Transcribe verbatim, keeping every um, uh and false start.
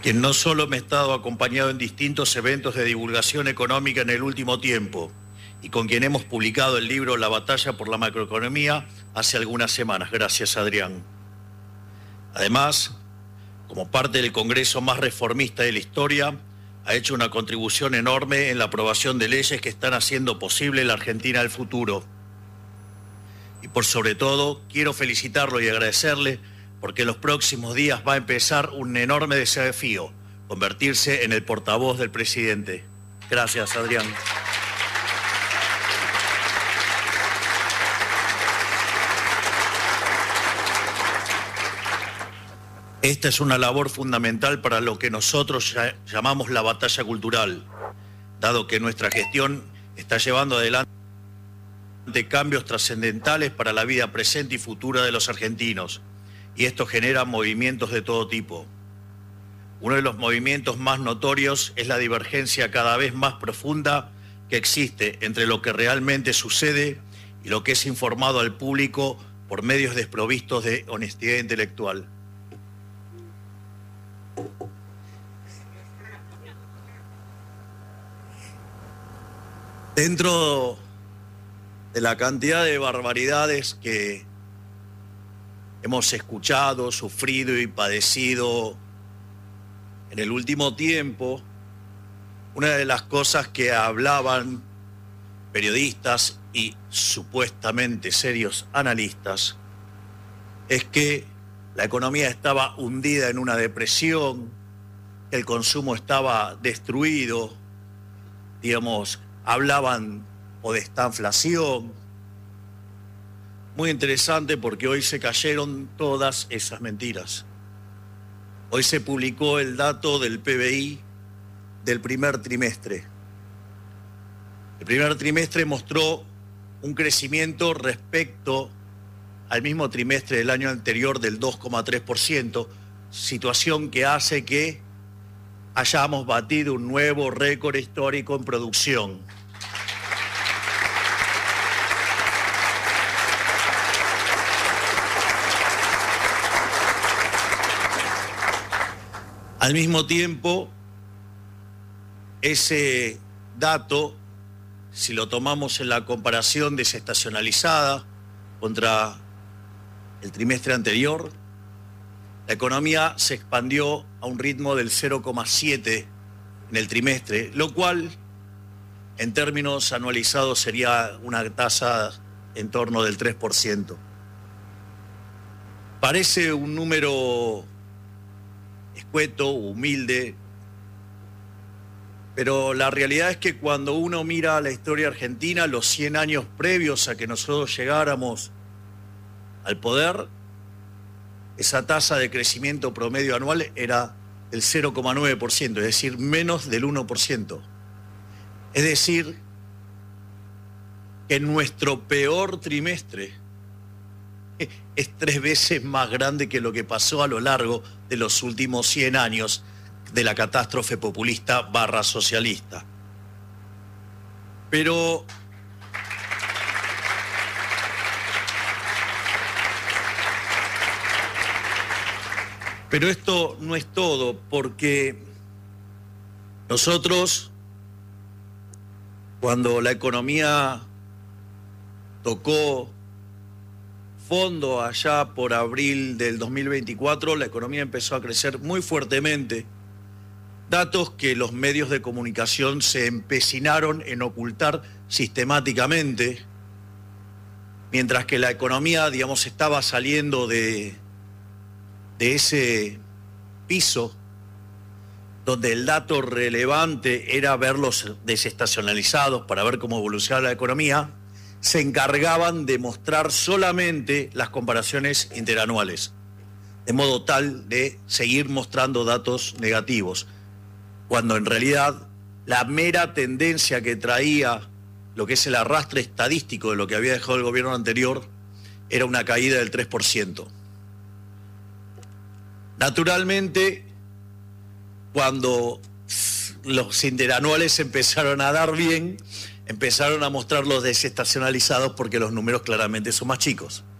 quien no solo me ha estado acompañado en distintos eventos de divulgación económica en el último tiempo y con quien hemos publicado el libro La batalla por la macroeconomía hace algunas semanas. Gracias, Adrián. Además, como parte del Congreso más reformista de la historia, ha hecho una contribución enorme en la aprobación de leyes que están haciendo posible la Argentina del futuro. Y por sobre todo, quiero felicitarlo y agradecerle porque en los próximos días va a empezar un enorme desafío, convertirse en el portavoz del presidente. Gracias, Adrián. Esta es una labor fundamental para lo que nosotros llamamos la batalla cultural, dado que nuestra gestión está llevando adelante cambios trascendentales para la vida presente y futura de los argentinos, y esto genera movimientos de todo tipo. Uno de los movimientos más notorios es la divergencia cada vez más profunda que existe entre lo que realmente sucede y lo que es informado al público por medios desprovistos de honestidad intelectual. Dentro de la cantidad de barbaridades que hemos escuchado, sufrido y padecido en el último tiempo, una de las cosas que hablaban periodistas y supuestamente serios analistas es que la economía estaba hundida en una depresión, que el consumo estaba destruido, digamos, hablaban o de estanflación. Muy interesante porque hoy se cayeron todas esas mentiras. Hoy se publicó el dato del P B I del primer trimestre. El primer trimestre mostró un crecimiento respecto al mismo trimestre del año anterior del dos coma tres por ciento, situación que hace que hayamos batido un nuevo récord histórico en producción. Al mismo tiempo, ese dato, si lo tomamos en la comparación desestacionalizada contra el trimestre anterior, la economía se expandió a un ritmo del cero coma siete en el trimestre, lo cual en términos anualizados sería una tasa en torno del tres por ciento. Parece un número escueto, humilde, pero la realidad es que cuando uno mira la historia argentina, los cien años previos a que nosotros llegáramos al poder, esa tasa de crecimiento promedio anual era del cero coma nueve por ciento, es decir, menos del uno por ciento. Es decir, que nuestro peor trimestre es tres veces más grande que lo que pasó a lo largo de los últimos cien años de la catástrofe populista barra socialista. Pero Pero esto no es todo, porque nosotros, cuando la economía tocó fondo allá por abril del dos mil veinticuatro, la economía empezó a crecer muy fuertemente, datos que los medios de comunicación se empecinaron en ocultar sistemáticamente, mientras que la economía, digamos, estaba saliendo de... de ese piso donde el dato relevante era verlos desestacionalizados para ver cómo evolucionaba la economía, se encargaban de mostrar solamente las comparaciones interanuales, de modo tal de seguir mostrando datos negativos, cuando en realidad la mera tendencia que traía lo que es el arrastre estadístico de lo que había dejado el gobierno anterior era una caída del tres por ciento. Naturalmente, cuando los interanuales empezaron a dar bien, empezaron a mostrar los desestacionalizados porque los números claramente son más chicos.